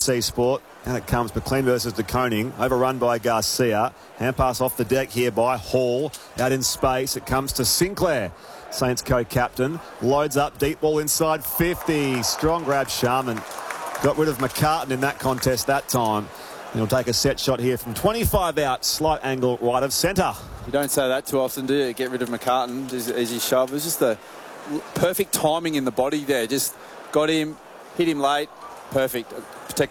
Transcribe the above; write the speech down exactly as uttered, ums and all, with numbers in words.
C Sport. And it comes McLean versus De Koning. Overrun by Garcia. Hand pass off the deck here by Hall. Out in space. It comes to Sinclair. Saints co-captain. Loads up. Deep ball inside fifty. Strong grab Sharman. Got rid of McCartan in that contest that time. And he'll take a set shot here from twenty-five out. Slight angle right of centre. You don't say that too often, do you? Get rid of McCartan as, as he shove. It was just the perfect timing in the body there. Just got him, hit him late. Perfect. Protected